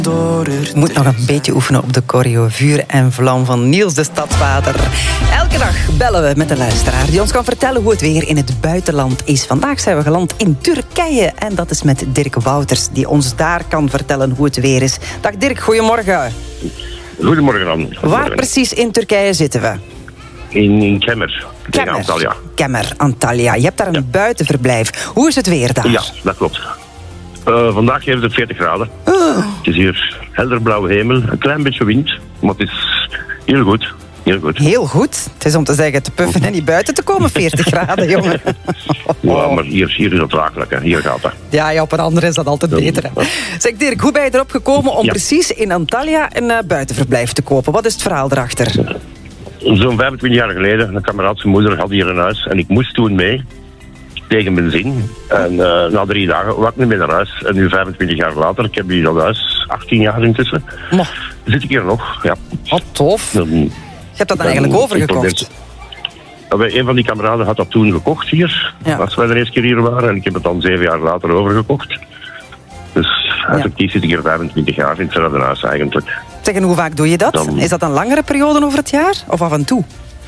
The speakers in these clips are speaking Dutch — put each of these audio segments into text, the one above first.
Moet nog een beetje oefenen op de choreo Vuur en Vlam van Niels de Stadsvader. Elke dag bellen we met een luisteraar die ons kan vertellen hoe het weer in het buitenland is. Vandaag zijn we geland in Turkije en dat is met Dirk Wouters, die ons daar kan vertellen hoe het weer is. Dag Dirk, goedemorgen. Goedemorgen dan. Waar precies in Turkije zitten we? In Kemer, tegen Antalya. Kemer, Antalya. Je hebt daar een buitenverblijf. Hoe is het weer daar? Ja, dat klopt. Vandaag heeft het 40 graden. Het is hier helderblauwe hemel, een klein beetje wind, maar het is heel goed. Heel goed. Heel goed. Het is om te zeggen te puffen en niet buiten te komen, 40 graden, jongen. Ja, maar hier is het wakelijk, hè. Hier gaat dat. Ja, op een andere is dat altijd beter. Hè. Zeg Dirk, hoe ben je erop gekomen om precies in Antalya een buitenverblijf te kopen? Wat is het verhaal erachter? Zo'n 25 jaar geleden, een kameraad zijn moeder had hier een huis en ik moest toen mee. Tegen mijn zin. En na 3 dagen wou ik niet meer naar huis. En nu 25 jaar later, ik heb hier dat huis, 18 jaar intussen, zit ik hier nog. Ja. Wat tof. Je hebt dat dan eigenlijk overgekocht? Een van die kameraden had dat toen gekocht hier, als wij de eerste keer hier waren. En ik heb het dan 7 jaar later overgekocht. Dus effectief zit ik hier 25 jaar in hetzelfde huis eigenlijk. Zeg, en hoe vaak doe je dat? Is dat een langere periode over het jaar? Of af en toe?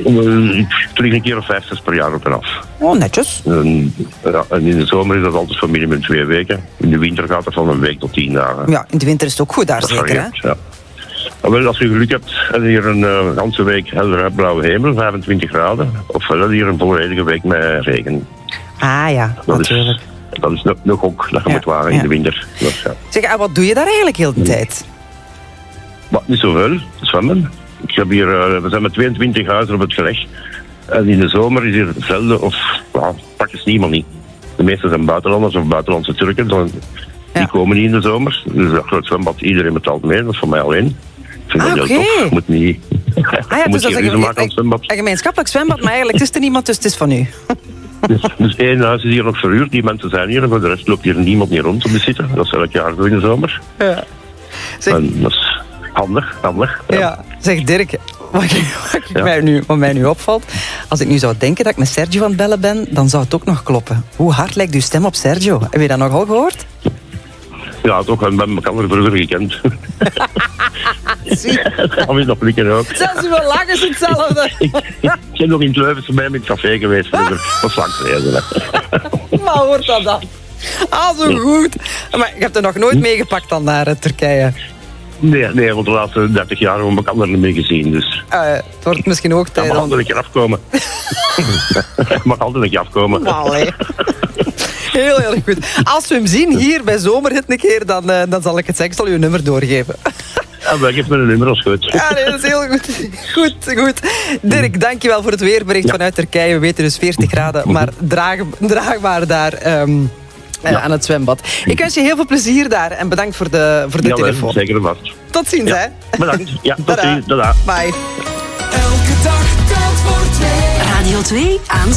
Ik vlieg een keer of 5, 6 per jaar op en af. Oh, netjes. En in de zomer is dat altijd van minimum 2 weken. In de winter gaat het van een week tot 10 dagen. Ja, in de winter is het ook goed daar, zeker, hè? Ja. Maar wel, als je geluk hebt, heb je hier een ganse week helder blauwe hemel, 25 graden. Of wel hier een volledige week met regen. Ah ja, natuurlijk. Dat is nog ook dat je moet wagen in de winter. Dus, Zeg, en wat doe je daar eigenlijk heel de tijd? Maar niet zoveel, zwemmen. Ik heb hier, we zijn met 22 huizen op het geleg. En in de zomer is hier zelden of praktisch niemand niet. De meeste zijn buitenlanders of buitenlandse Turken. Die komen niet in de zomer. Dus dat groot zwembad, iedereen betaalt mee. Dat is voor mij alleen. Ik vind dat heel tof. Je moet niet... je moet geen ruzie maken aan het zwembad. Een gemeenschappelijk zwembad, maar eigenlijk is er niemand, dus het is van u. Dus 1 huis is hier nog verhuurd. Die mensen zijn hier. En voor de rest loopt hier niemand meer rond om te zitten. Dat is elk jaar zo in de zomer. Ja. Zeg, en dat is handig. Ja. Zeg Dirk, wat mij nu opvalt, als ik nu zou denken dat ik met Sergio aan het bellen ben, dan zou het ook nog kloppen. Hoe hard lijkt uw stem op Sergio? Heb je dat nogal gehoord? Ja, toch. We hebben elkaar vroeger gekend. Zie. Dat is nog flikken ook. Zelfs uw lach is hetzelfde. Ik ben nog in het Leuvense bij hem in het café geweest vroeger. Dat is lang geleden. Maar hoort dat dan? Ah, zo goed. Maar je hebt er nog nooit meegepakt dan naar Turkije? Nee, want de laatste 30 jaar hebben we elkaar niet meer gezien. Dus. Het wordt misschien ook tijd. Ik mag altijd een keer afkomen. Ik mag altijd een keer afkomen. Allee. Heel erg goed. Als we hem zien hier bij Zomerhit een keer, dan zal ik het zeggen. Ik zal u een nummer doorgeven. Ja, maar geef me een nummer als goed. Ja, nee, dat is heel goed. Goed. Dirk, dankjewel voor het weerbericht vanuit Turkije. We weten dus 40 graden, maar draagbaar daar aan het zwembad. Ik wens je heel veel plezier daar en bedankt voor de telefoon. Zeker en vast. Tot ziens, hè. Bedankt. Ja, tot ziens. Tada. Bye. Elke dag telt voor 2. Radio 2 aan